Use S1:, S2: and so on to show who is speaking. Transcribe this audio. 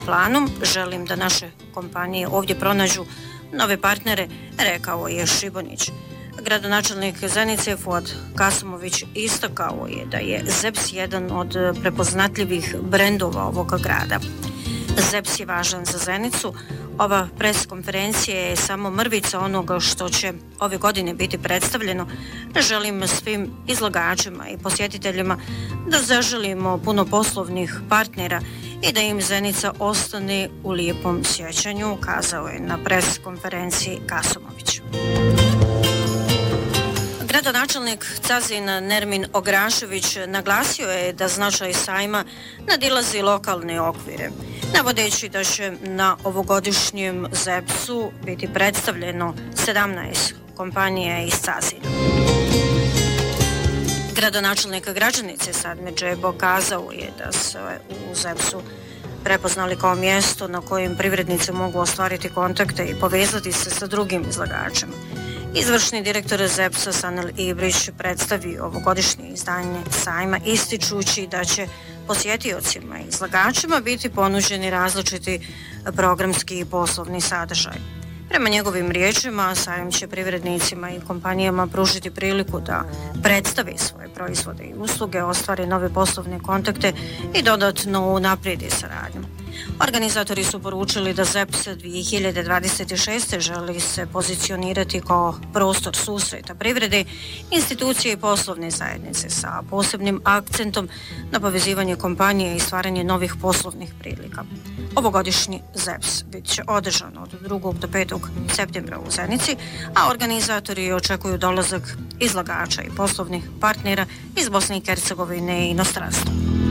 S1: planom. Želim da naše kompanije ovdje pronađu nove partnere, rekao je Šibonić. Gradonačelnik Zenice Fuad Kasimović istakao je da je ZEPS jedan od prepoznatljivih brendova ovoga grada. ZEPS je važan za Zenicu. Ova pres konferencija je samo mrvica onoga što će ove godine biti predstavljeno. Želim svim izlagačima i posjetiteljima da zaželimo puno poslovnih partnera i da im Zenica ostane u lijepom sjećanju, kazao je na pres konferenciji Kasimović. Gradonačelnik Cazina Nermin Ograšević naglasio je da značaj sajma nadilazi lokalne okvire, navodeći da će na ovogodišnjem ZEPS-u biti predstavljeno 17 kompanija iz Cazina. Gradonačelnik Gračanice Sadme Džebo kazao je da se u ZEPS-u prepoznali kao mjesto na kojem privrednici mogu ostvariti kontakte i povezati se sa drugim izlagačima. Izvršni direktor ZEPS-a Sanel Ibrić predstavio ovogodišnje izdanje sajma ističući da će posjetiocima i izlagačima biti ponuđeni različiti programski i poslovni sadržaj. Prema njegovim riječima, sajam će privrednicima i kompanijama pružiti priliku da predstave svoje proizvode i usluge, ostvare nove poslovne kontakte i dodatno unaprijedi saradnju. Organizatori su poručili da ZEPS 2026. želi se pozicionirati kao prostor susreta privrede, institucije i poslovne zajednice sa posebnim akcentom na povezivanje kompanije i stvaranje novih poslovnih prilika. Ovogodišnji ZEPS bit će održan od 2. do 5. septembra u Zenici, a organizatori očekuju dolazak izlagača i poslovnih partnera iz Bosne i Hercegovine i inostranstva.